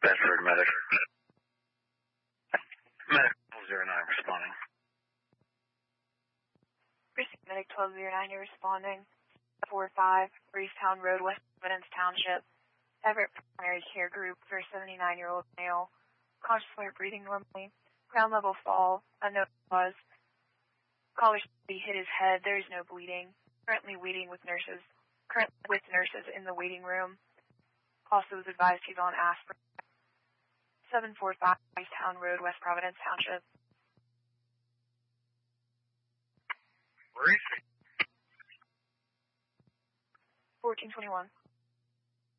Bedford medic. Medic 1209 responding. Precinct Medic 1209, you're responding. 45, Reeftown Road, West Providence Township. Everett Primary Care Group for a 79-year-old male. Conscious while breathing normally. Ground level fall, unknown cause. Caller hit his head, there is no bleeding. Currently with nurses in the waiting room. Also was advised he's on aspirin. 745 Reeftown Road, West Providence Township. Where is he? 1421.